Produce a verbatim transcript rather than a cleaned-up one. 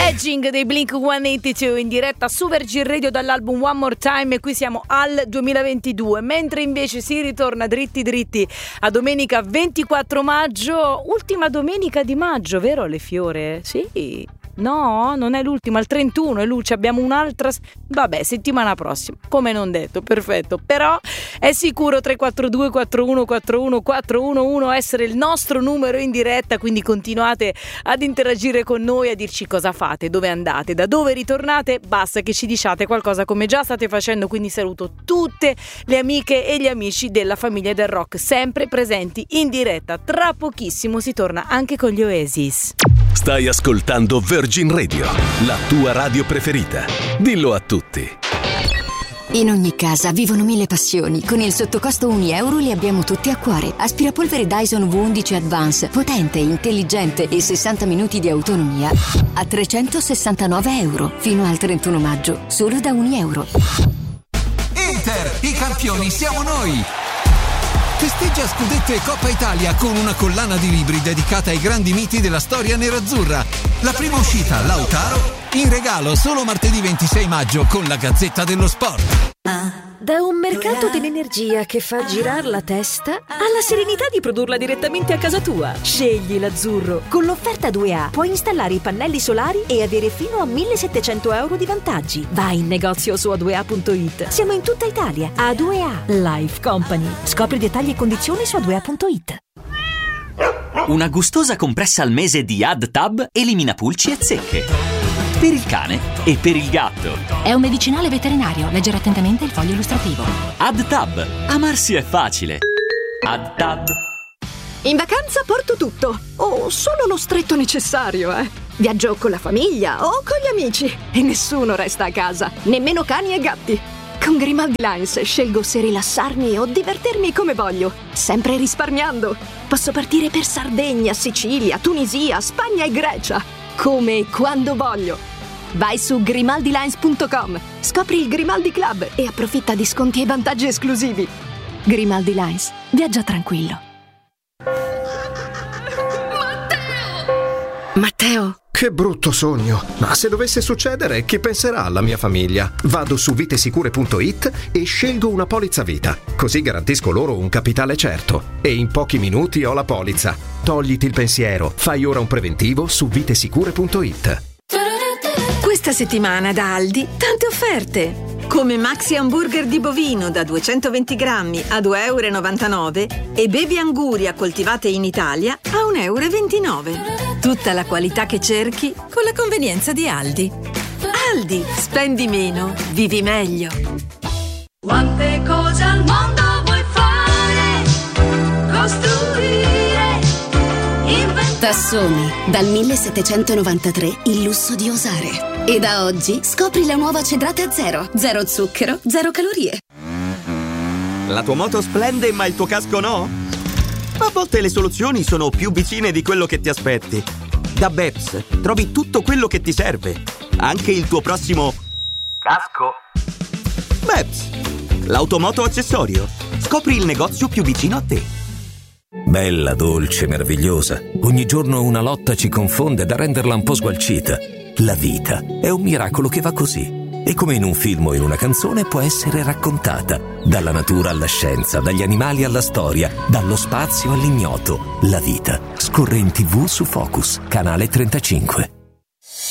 Edging dei Blink centottantadue in diretta su Virgin Radio dall'album One More Time, e qui siamo al duemilaventidue, mentre invece si ritorna dritti dritti a domenica ventiquattro maggio, ultima domenica di maggio, vero Le Fiore? Sì. No, non è l'ultima, il trentuno è Luce, abbiamo un'altra, vabbè, settimana prossima, come non detto, perfetto, però è sicuro tre quattro due quattro uno quattro uno quattro uno uno essere il nostro numero in diretta, quindi continuate ad interagire con noi, a dirci cosa fate, dove andate, da dove ritornate, basta che ci diciate qualcosa come già state facendo, quindi saluto tutte le amiche e gli amici della famiglia del rock, sempre presenti in diretta. Tra pochissimo si torna anche con gli Oasis. Stai ascoltando Virgin Radio, la tua radio preferita. Dillo a tutti. In ogni casa vivono mille passioni. Con il sottocosto un euro li abbiamo tutti a cuore. Aspirapolvere Dyson V undici Advance, potente, intelligente e sessanta minuti di autonomia a trecentosessantanove euro. Fino al trentuno maggio, solo da un euro. Inter, i campioni siamo noi! Festeggia Scudetto e Coppa Italia con una collana di libri dedicata ai grandi miti della storia nerazzurra. La prima uscita, Lautaro, in regalo solo martedì ventisei maggio con la Gazzetta dello Sport. Da un mercato dell'energia che fa girare la testa alla serenità di produrla direttamente a casa tua. Scegli l'azzurro. Con l'offerta due A puoi installare i pannelli solari e avere fino a millesettecento euro di vantaggi. Vai in negozio su a due a punto it. Siamo in tutta Italia. A due A Life Company. Scopri dettagli e condizioni su a due a punto it. Una gustosa compressa al mese di AdTab elimina pulci e zecche. Per il cane e per il gatto. È un medicinale veterinario. Leggere attentamente il foglio illustrativo. AdTab. Amarsi è facile. AdTab. In vacanza porto tutto. Oh, solo lo stretto necessario, eh. Viaggio con la famiglia o con gli amici. E nessuno resta a casa. Nemmeno cani e gatti. Con Grimaldi Lines scelgo se rilassarmi o divertirmi come voglio. Sempre risparmiando. Posso partire per Sardegna, Sicilia, Tunisia, Spagna e Grecia. Come e quando voglio. Vai su grimaldi lines punto com, scopri il Grimaldi Club e approfitta di sconti e vantaggi esclusivi. Grimaldi Lines, viaggia tranquillo. Matteo! Matteo! Che brutto sogno! Ma se dovesse succedere, che penserà la mia famiglia? Vado su vitesicure punto it e scelgo una polizza vita. Così garantisco loro un capitale certo. E in pochi minuti ho la polizza. Togliti il pensiero. Fai ora un preventivo su vitesicure punto it. Questa settimana da Aldi, tante offerte. Come Maxi Hamburger di bovino da duecentoventi grammi a due euro e novantanove e Baby Anguria coltivate in Italia a un euro e ventinove. Tutta la qualità che cerchi con la convenienza di Aldi. Aldi, spendi meno, vivi meglio. Quante cose al mondo vuoi fare, costruire, inventare. Tassoni, dal millesettecentonovantatré il lusso di osare. E da oggi scopri la nuova Cedrate Zero, zero zucchero, zero calorie. La tua moto splende ma il tuo casco no? A volte le soluzioni sono più vicine di quello che ti aspetti. Da Beps trovi tutto quello che ti serve, anche il tuo prossimo casco. Beps, l'automoto accessorio. Scopri il negozio più vicino a te. Bella, dolce, meravigliosa. Ogni giorno una lotta ci confonde da renderla un po' sgualcita. La vita è un miracolo che va così. E come in un film o in una canzone può essere raccontata. Dalla natura alla scienza, dagli animali alla storia, dallo spazio all'ignoto. La vita scorre in tivù su Focus, canale trentacinque.